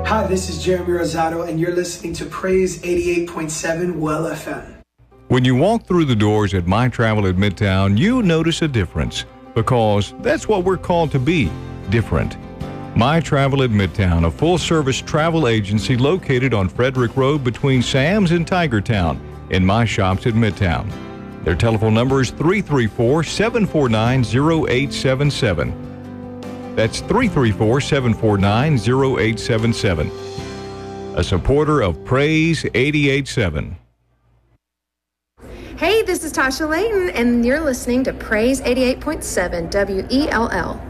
Hi, this is Jeremy Rosado, and you're listening to Praise 88.7 Well FM. When you walk through the doors at My Travel at Midtown, you notice a difference, because that's what we're called to be, different. My Travel at Midtown, a full-service travel agency located on Frederick Road between Sam's and Tigertown, in My Shops at Midtown. Their telephone number is 334-749-0877. That's 334-749-0877. A supporter of Praise 88.7. Hey, this is Tasha Layton, and you're listening to Praise 88.7 WELL.